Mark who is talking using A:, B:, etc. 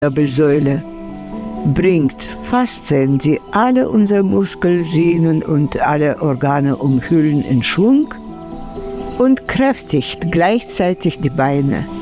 A: Wirbelsäule, bringt Faszien, die alle unsere Muskelsehnen und alle Organe umhüllen, in Schwung und kräftigt gleichzeitig die Beine.